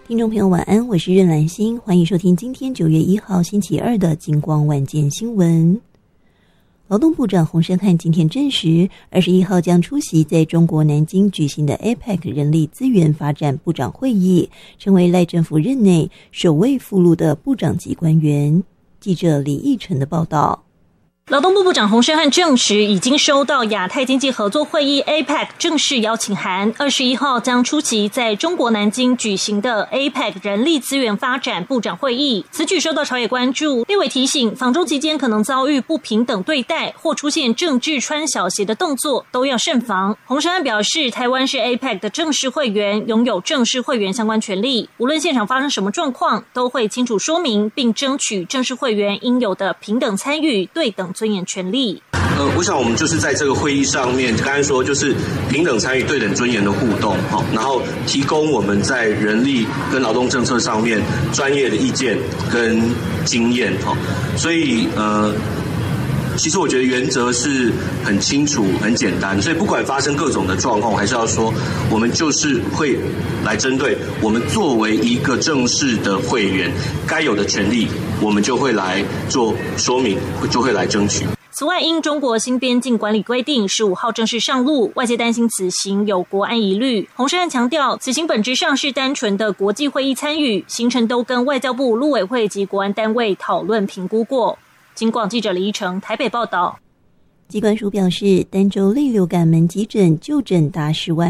听众朋友晚安，我是任兰心，欢迎收听今天9月1号星期二的金光晚间新闻。劳动部长洪申翰今天证实，21号将出席在中国南京举行的 APEC 人力资源发展部长会议，成为赖政府任内首位赴陆的部长级官员。记者李义成的报道。 劳动部部长洪申翰证实，已经收到亚太经济合作会议 APEC 正式邀请函，21号将出席在中国南京举行的 APEC 人力资源发展部长会议。此举受到朝野关注，立委提醒，访中期间可能遭遇不平等对待或出现政治穿小鞋的动作，都要慎防。洪申翰表示，台湾是 APEC 的正式会员，拥有正式会员相关权利，无论现场发生什么状况，都会清楚说明，并争取正式会员应有的平等参与、对等尊严权利。 我想我们就是在这个会议上面，刚才说就是平等参与、对等尊严的互动，然后提供我们在人力跟劳动政策上面专业的意见跟经验，所以其实我觉得原则是很清楚、很简单，所以不管发生各种的状况，我还是要说，我们就是会来针对我们作为一个正式的会员该有的权利，我们就会来做说明，就会来争取。 此外，因中国新边境管理规定15号正式上路，外界担心此行有国安疑虑。洪申翰强调，此行本质上是单纯的国际会议参与，行程都跟外交部、陆委会及国安单位讨论评估过。金广记者李依成台北报道。 疾管署表示，单周类流感门急诊就诊达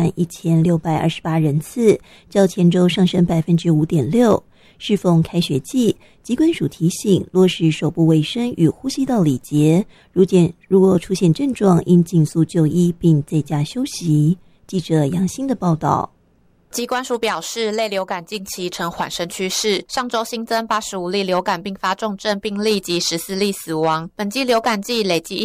101628人次，较前周上升 5.6%。适逢开学季，疾管署提醒落实手部卫生与呼吸道礼节，如果出现症状，应尽速就医并在家休息。记者杨欣的报道。 疾管署表示，类流感近期呈缓升趋势，上周新增85例流感并发重症病例及14例死亡，本季流感季累计